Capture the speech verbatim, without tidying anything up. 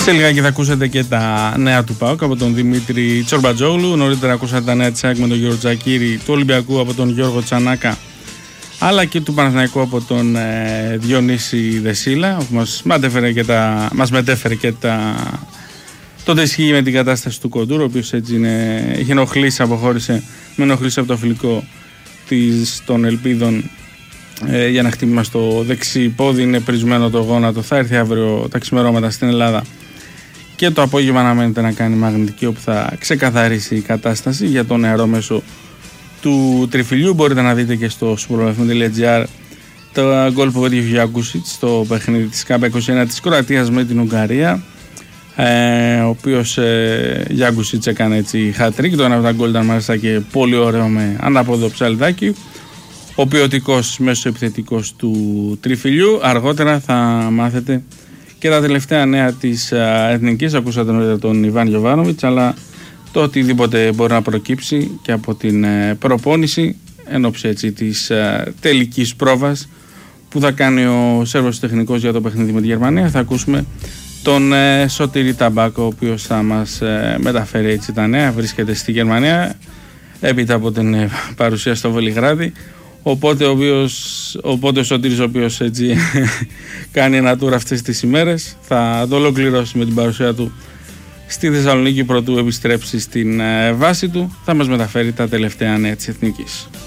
Σε λιγάκι θα ακούσετε και τα νέα του ΠΑΟΚ από τον Δημήτρη Τσορμπατζόγλου. Νωρίτερα ακούσατε τα νέα της ΑΕΚ με τον Γιώργο Τζακίρη, του Ολυμπιακού από τον Γιώργο Τσανάκα, αλλά και του Παναθηναϊκού από τον ε, Διονύση Δεσίλα, που μας μετέφερε και τα, μας μετέφερε και τα, το τι ισχύει με την κατάσταση του Κοντούρ, ο οποίος έτσι είναι, είχε ενοχλήσει, αποχώρησε με ενοχλήσει από το φιλικό της, των Ελπίδων ε, για να χτύπημα στο δεξί πόδι, είναι πρισμένο το γόνατο, θα έρθει αύριο τα ξημερώματα στην Ελλάδα και το απόγευμα αναμένεται να κάνει μαγνητική, όπου θα ξεκαθαρίσει η κατάσταση για το νεαρό μέσο του τριφυλιού. Μπορείτε να δείτε και στο sportfm τελεία gr το γκολ που πέτυχε ο Γιάκουσιτς στο παιχνίδι της ΚΑΠΑ είκοσι ένα της Κροατίας με την Ουγγαρία, ε, ο οποίος ε, Γιάκουσιτς έκανε έτσι hat-trick. Το ένα από τα γκολ ήταν μάλιστα και πολύ ωραίο με ανάποδο ψαλιδάκι. Ο ποιοτικός μέσος επιθετικός του τριφυλιού. Αργότερα θα μάθετε και τα τελευταία νέα της α, Εθνικής. Ακούσατε νωρίτερα τον Ιβάν Γιοβάνοβιτς, αλλά το οτιδήποτε μπορεί να προκύψει και από την ε, προπόνηση εν ώψη έτσι της ε, τελικής πρόβας που θα κάνει ο Σέρβος τεχνικός για το παιχνίδι με τη Γερμανία. Θα ακούσουμε τον ε, Σωτήρη Ταμπάκο, ο οποίος θα μας ε, μεταφέρει έτσι τα νέα. Βρίσκεται στη Γερμανία έπειτα από την ε, παρουσία στο Βελιγράδι. Οπότε ο, οποίος, οπότε ο Σωτήρης, ο οποίος έτσι κάνει ένα tour αυτές τις ημέρες, θα το ολοκληρώσει με την παρουσία του στη Θεσσαλονίκη πρωτού επιστρέψει στην ε, βάση του. Θα μας μεταφέρει τα τελευταία νέα της Εθνικής.